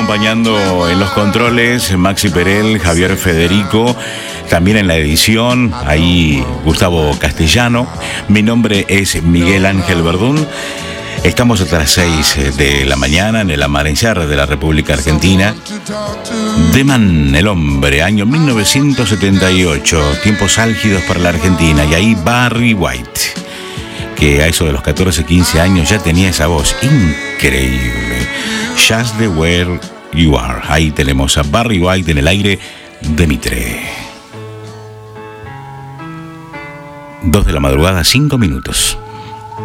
acompañando en los controles Maxi Perel, Javier Federico, también en la edición, ahí Gustavo Castellano. Mi nombre es Miguel Ángel Verdún. Estamos hasta las 6 de la mañana en el amanecer de la República Argentina. Deman, el hombre, año 1978, tiempos álgidos para la Argentina, y ahí Barry White, que a eso de los 14, 15 años ya tenía esa voz increíble. Just the Where You Are. Ahí tenemos a Barry White en el aire de Mitre. 2 de la madrugada, 5 minutos.